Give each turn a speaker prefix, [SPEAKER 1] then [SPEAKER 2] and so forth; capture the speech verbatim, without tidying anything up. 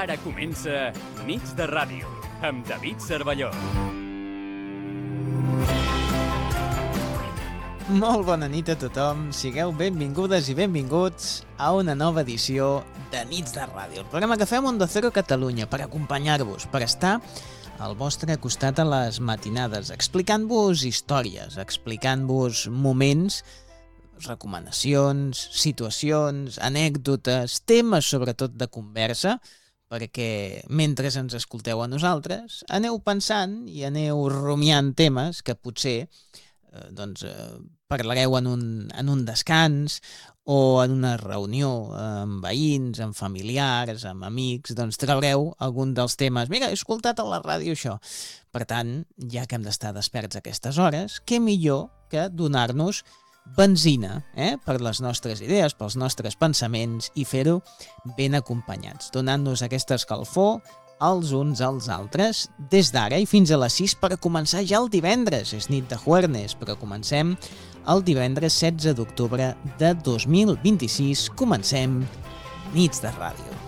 [SPEAKER 1] Ara comença Nits de Ràdio, amb David Cervelló.
[SPEAKER 2] Molt bona nit a tothom, sigueu benvingudes i benvinguts a una nova edició de Nits de Ràdio, el programa que fem Onda Cero Catalunya per acompanyar-vos, per estar al vostre costat a les matinades, explicant-vos històries, explicant-vos moments, recomanacions, situacions, anècdotes, temes sobretot de conversa, perquè mentre ens escolteu a nosaltres, aneu pensant i aneu rumiant temes que potser eh, doncs, eh, parlareu en un, en un descans o en una reunió amb veïns, amb familiars, amb amics, doncs traureu algun dels temes. Mira, he escoltat a la ràdio això. Per tant, ja que hem d'estar desperts a aquestes hores, què millor que donar-nos benzina eh? per les nostres idees, pels nostres pensaments i fer-ho ben acompanyats, donant-nos aquesta escalfor els uns als altres des d'ara i fins a les sis per començar ja el divendres. És nit de jueves, però comencem el divendres setze d'octubre de dos mil vint-i-sis. Comencem Nits de Ràdio.